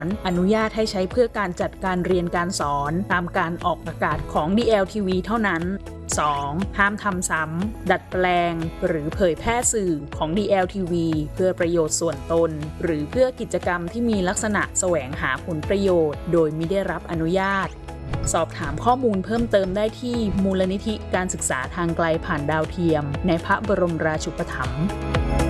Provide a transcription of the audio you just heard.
อนุญาตให้ใช้เพื่อการจัดการเรียนการสอนตามการออกอากาศของ DLTV เท่านั้น 2. ห้ามทำซ้ำดัดแปลงหรือเผยแพร่สื่อของ DLTV เพื่อประโยชน์ส่วนตนหรือเพื่อกิจกรรมที่มีลักษณะแสวงหาผลประโยชน์โดยไม่ได้รับอนุญาตสอบถามข้อมูลเพิ่มเติมได้ที่มูลนิธิการศึกษาทางไกลผ่านดาวเทียมในพระบรมราชูปถัมภ์